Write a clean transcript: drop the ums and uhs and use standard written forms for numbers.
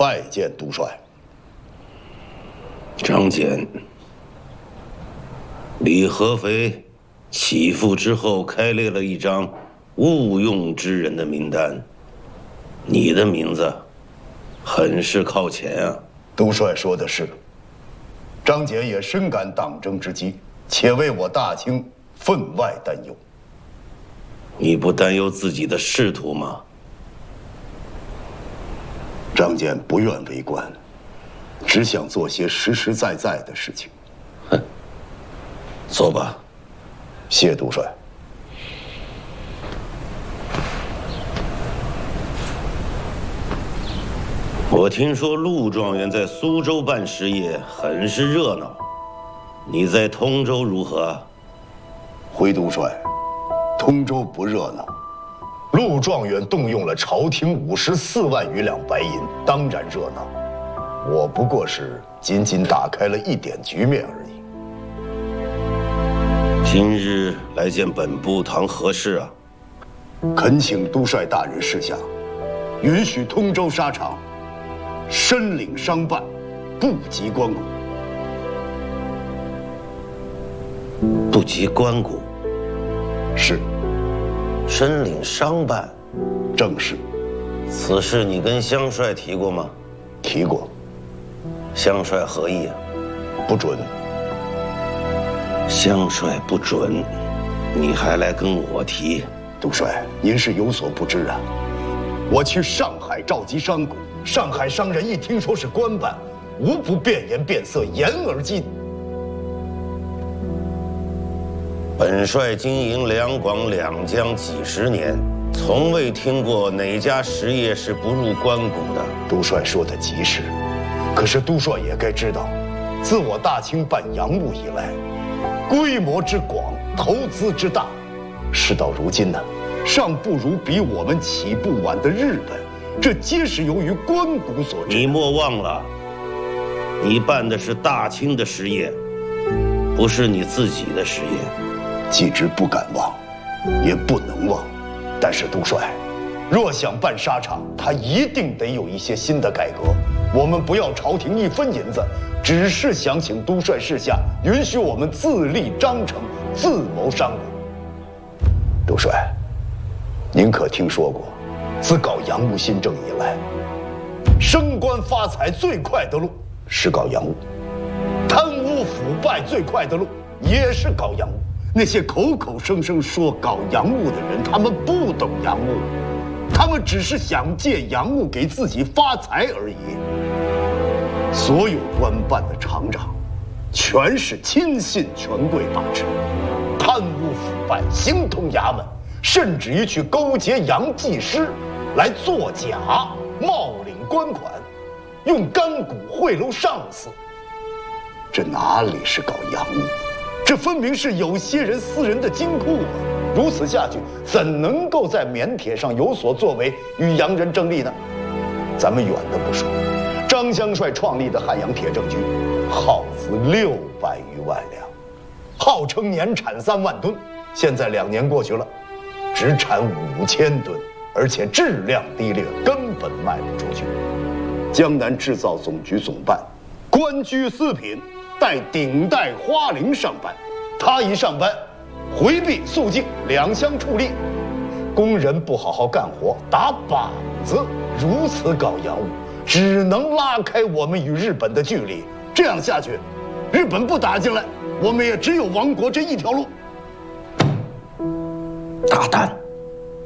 拜见督帅。 张简，李合肥起复之后开列了一张误用之人的名单，你的名字很是靠前啊。 督帅说的是，张简也深感党争之机，且为我大清分外担忧。 你不担忧自己的仕途吗？ 张简不愿为官，只想做些实实在在的事情。 哼，走吧。 谢督帅。 我听说陆状元在苏州办事业很是热闹，你在通州如何？ 回督帅，通州不热闹。陆状元动用了朝廷54万余两白银，当然热闹。我不过是仅仅打开了一点局面而已。 今日来见本部堂何事啊？ 恳请督帅大人示下，允许通州沙场申领商办，不及关谷。 不及关谷。 是。 申领商办， 正是。 此事你跟湘帅提过吗？ 提过。 湘帅何意啊？ 不准。 湘帅不准，你还来跟我提？ 督帅，您是有所不知啊。我去上海召集商贾，上海商人一听说是官办，无不变颜变色，言而尽。 本帅经营两广两江几十年，从未听过哪家实业是不入关谷的。 督帅说的极是，可是督帅也该知道，自我大清办洋务以来，规模之广，投资之大，事到如今呢，尚不如比我们起步晚的日本，这皆是由于关谷所致。 你莫忘了，你办的是大清的实业，不是你自己的实业。 既知不敢忘，也不能忘。但是督帅，若想办沙场，他一定得有一些新的改革。我们不要朝廷一分银子，只是想请督帅示下，允许我们自立章程，自谋商贾。督帅，您可听说过，自搞洋务新政以来，升官发财最快的路是搞洋务，贪污腐败最快的路也是搞洋务。那些口口声声说搞洋务的人，他们不懂洋务，他们只是想借洋务给自己发财而已。所有官办的厂长，全是亲信权贵把持，贪污腐败形同衙门，甚至于去勾结洋技师来作假，冒领官款，用干股贿赂上司。这哪里是搞洋务？这分明是有些人私人的金库啊！如此下去，怎能够在缅铁上有所作为，与洋人争利呢？咱们远的不说，张湘帅创立的汉阳铁政局，耗资600余万两，号称年产3万吨，现在2年过去了，只产5000吨，而且质量低劣，根本卖不出去。江南制造总局总办官居四品，待顶戴花翎上班，他一上班，回避肃静两相处立，工人不好好干活，打靶子，如此搞洋务，只能拉开我们与日本的距离。这样下去，日本不打进来，我们也只有亡国这一条路。 大胆！